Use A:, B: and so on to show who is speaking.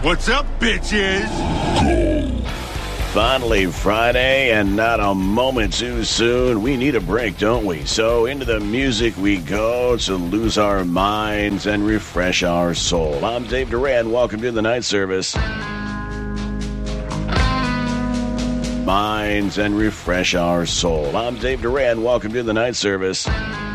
A: What's up, bitches?
B: Finally Friday, and not a moment too soon. We need a break, don't we? So into the music we go to lose our minds and refresh our soul. I'm Dave Duran. Welcome to the night service. Minds and refresh our soul. I'm Dave Duran. Welcome to the night service.